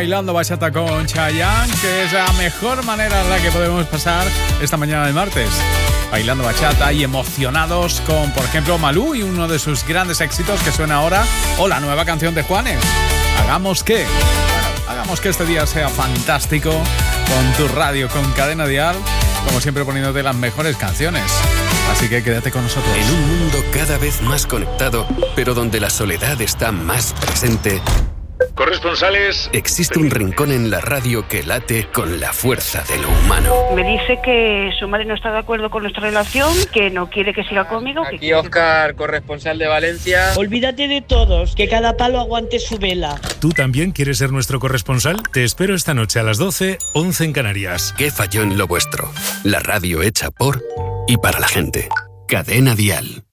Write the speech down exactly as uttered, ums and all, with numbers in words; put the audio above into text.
Bailando Bachata con Chayanne, que es la mejor manera en la que podemos pasar esta mañana de martes. Bailando bachata y emocionados con, por ejemplo, Malú y uno de sus grandes éxitos que suena ahora, o la nueva canción de Juanes, Hagamos que. Bueno, hagamos que este día sea fantástico con tu radio, con Cadena Dial, como siempre poniéndote las mejores canciones. Así que quédate con nosotros. En un mundo cada vez más conectado, pero donde la soledad está más presente, corresponsales, existe un rincón en la radio que late con la fuerza de lo humano. Me dice que su madre no está de acuerdo con nuestra relación, que no quiere que siga conmigo. Aquí que Óscar, corresponsal de Valencia. Olvídate de todos, que cada palo aguante su vela. ¿Tú también quieres ser nuestro corresponsal? Te espero esta noche a las doce, once en Canarias. ¿Qué falló en lo vuestro? La radio hecha por y para la gente. Cadena Dial.